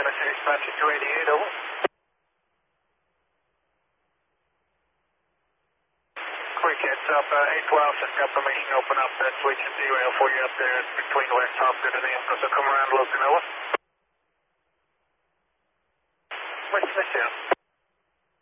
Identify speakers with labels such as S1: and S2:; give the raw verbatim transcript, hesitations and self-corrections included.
S1: Tennessee dispatch two eighty-eight, over. Quick heads up, uh, eight twelve, just got permission to open up that switch and derail for you up there between West Hopgood and Amco, so come around, look, over. West Smithfield.